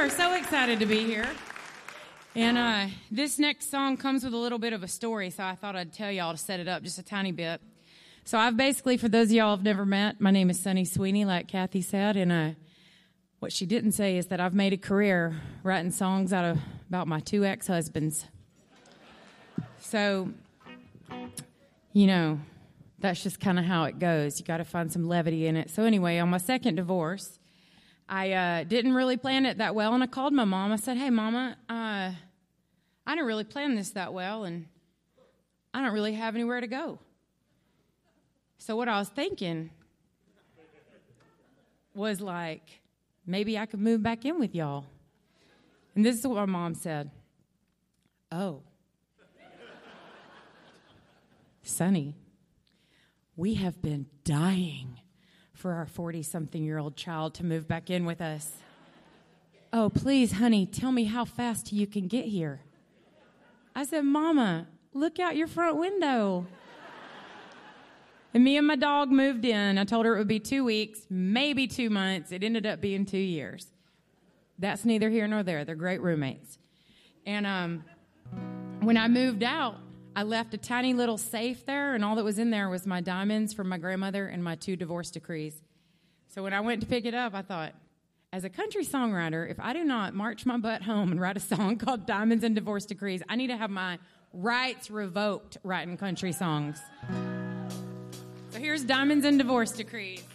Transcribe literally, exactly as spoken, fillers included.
We're so excited to be here. And uh, this next song comes with a little bit of a story, so I thought I'd tell y'all to set it up just a tiny bit. So I've basically, for those of y'all who've never met, my name is Sunny Sweeney, like Kathy said, and uh, what she didn't say is that I've made a career writing songs out of about my two ex-husbands. So, you know, that's just kind of how it goes. You got to find some levity in it. So anyway, on my second divorce, I uh, didn't really plan it that well, and I called my mom. I said, hey, Mama, uh, I didn't really plan this that well, and I don't really have anywhere to go. So what I was thinking was like, maybe I could move back in with y'all. And this is what my mom said. Oh. Sonny, we have been dying for our forty-something-year-old child to move back in with us. Oh, please, honey, tell me how fast you can get here. I said, Mama, look out your front window. And me and my dog moved in. I told her it would be two weeks, maybe two months. It ended up being two years. That's neither here nor there. They're great roommates. And um, when I moved out, I left a tiny little safe there, and all that was in there was my diamonds from my grandmother and my two divorce decrees. So when I went to pick it up, I thought, as a country songwriter, if I do not march my butt home and write a song called Diamonds and Divorce Decrees, I need to have my rights revoked writing country songs. So here's Diamonds and Divorce Decrees.